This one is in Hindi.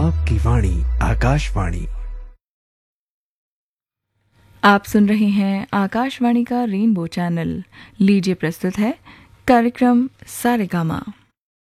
आपकी वाणी आकाशवाणी। आप सुन रहे हैं आकाशवाणी का रेनबो चैनल। लीजिए प्रस्तुत है कार्यक्रम सारेगामा।